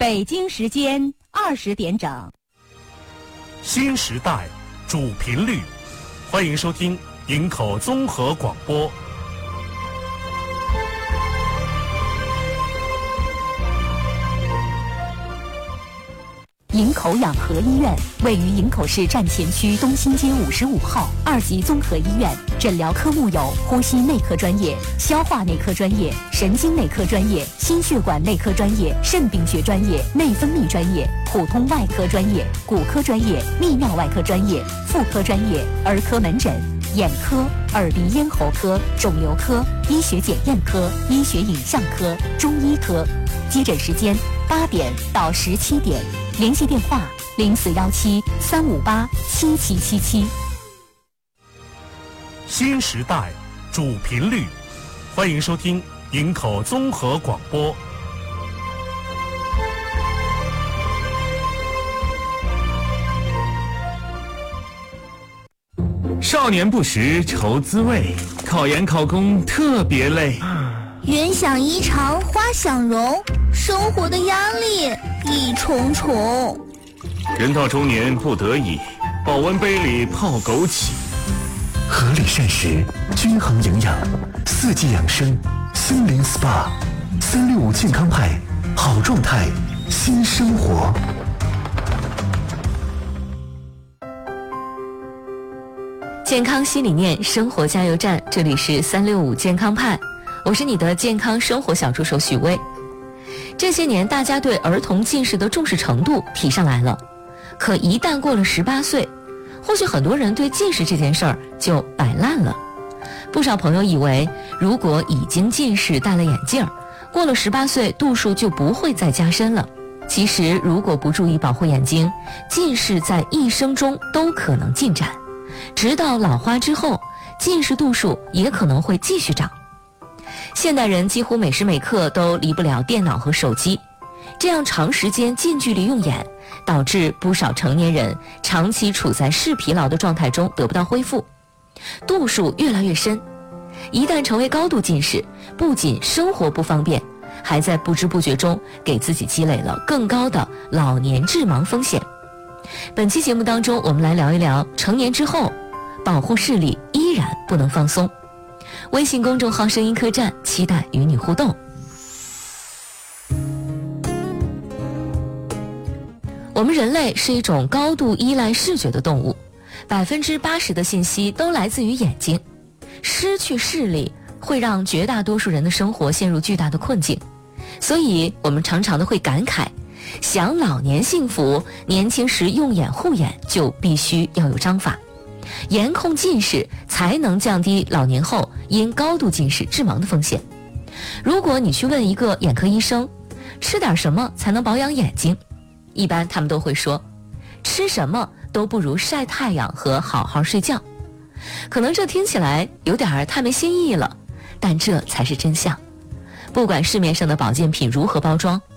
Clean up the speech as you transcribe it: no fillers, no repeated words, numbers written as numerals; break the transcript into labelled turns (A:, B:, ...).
A: 北京时间20点整。
B: 新时代主频率，欢迎收听营口综合广播。
A: 营口养和医院位于营口市站前区东新街55号2级综合医院，诊疗科目有呼吸内科专业、消化内科专业、神经内科专业、心血管内科专业、肾病学专业、内分泌专业、普通外科专业、骨科专业、泌尿外科专业、妇科专业、儿科门诊、眼科、耳鼻咽喉科、肿瘤科、医学检验科、医学影像科、中医科。接诊时间8点到17点。联系电话0417-358-7777。
B: 新时代主频率，欢迎收听营口综合广播。
C: 少年不识愁滋味，考研考公特别累。
D: 云想衣裳花想容，生活的压力一重重。
C: 人到中年不得已，保温杯里泡枸杞。
E: 合理膳食，均衡营养，四季养生，心灵 SPA，365健康派，好状态，新生活。
F: 健康新理念，生活加油站，这里是365健康派，我是你的健康生活小助手许巍。这些年大家对儿童近视的重视程度提上来了，可一旦过了18岁，或许很多人对近视这件事儿就摆烂了。不少朋友以为如果已经近视戴了眼镜，过了18岁度数就不会再加深了。其实如果不注意保护眼睛，近视在一生中都可能进展，直到老花之后，近视度数也可能会继续涨。现代人几乎每时每刻都离不了电脑和手机，这样长时间近距离用眼，导致不少成年人长期处在视疲劳的状态中得不到恢复，度数越来越深。一旦成为高度近视，不仅生活不方便，还在不知不觉中给自己积累了更高的老年致盲风险。本期节目当中，我们来聊一聊成年之后保护视力依然不能放松。微信公众号声音客栈，期待与你互动。我们人类是一种高度依赖视觉的动物，80%的信息都来自于眼睛。失去视力会让绝大多数人的生活陷入巨大的困境，所以我们常常的会感慨，想老年幸福，年轻时用眼护眼就必须要有章法，严控近视才能降低老年后因高度近视致盲的风险。如果你去问一个眼科医生，吃点什么才能保养眼睛，一般他们都会说，吃什么都不如晒太阳和好好睡觉。可能这听起来有点太没新意了，但这才是真相。不管市面上的保健品如何包装，